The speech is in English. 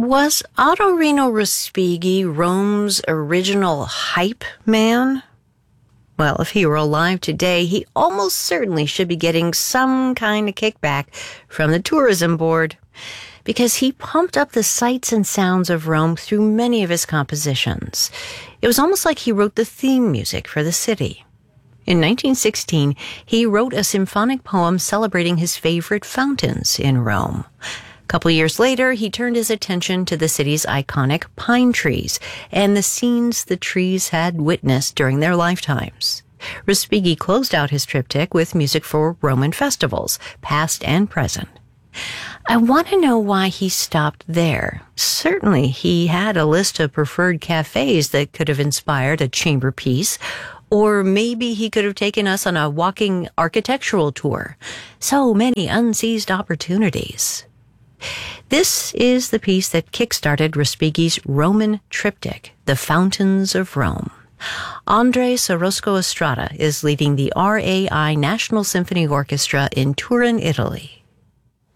Was Ottorino Respighi Rome's original hype man? Well, if he were alive today, he almost certainly should be getting some kind of kickback from the tourism board, because he pumped up the sights and sounds of Rome through many of his compositions. It was almost like he wrote the theme music for the city. In 1916, he wrote a symphonic poem celebrating his favorite fountains in Rome. A couple years later, he turned his attention to the city's iconic pine trees and the scenes the trees had witnessed during their lifetimes. Respighi closed out his triptych with music for Roman festivals, past and present. I want to know why he stopped there. Certainly, he had a list of preferred cafes that could have inspired a chamber piece, or maybe he could have taken us on a walking architectural tour. So many unseized opportunities. This is the piece that kickstarted Respighi's Roman triptych, The Fountains of Rome. Andres Orozco Estrada is leading the RAI National Symphony Orchestra in Turin, Italy.